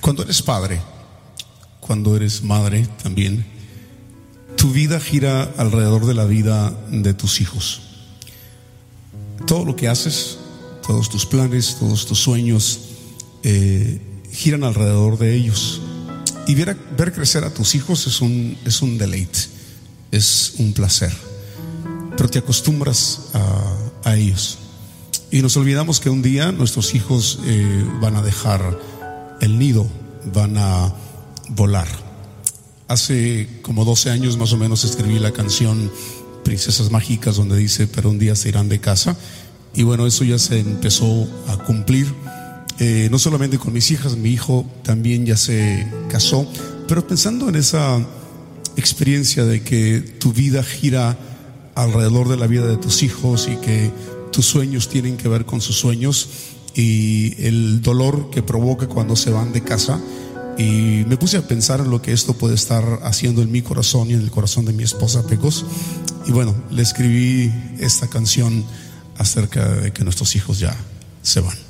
Cuando eres padre, cuando eres madre también, tu vida gira alrededor de la vida de tus hijos. Todo lo que haces, todos tus planes, todos tus sueños giran alrededor de ellos. Y ver crecer a tus hijos es un deleite, es un placer. Pero te acostumbras a ellos. Y nos olvidamos que un día nuestros hijos van a dejar el nido, van a volar. Hace como 12 años más o menos escribí la canción Princesas Mágicas, donde dice: pero un día se irán de casa. Y bueno, eso ya se empezó a cumplir, no solamente con mis hijas, mi hijo también ya se casó. Pero pensando en esa experiencia de que tu vida gira alrededor de la vida de tus hijos y que tus sueños tienen que ver con sus sueños, y el dolor que provoca cuando se van de casa, y me puse a pensar en lo que esto puede estar haciendo en mi corazón y en el corazón de mi esposa Pecos. Y bueno, le escribí esta canción acerca de que nuestros hijos ya se van.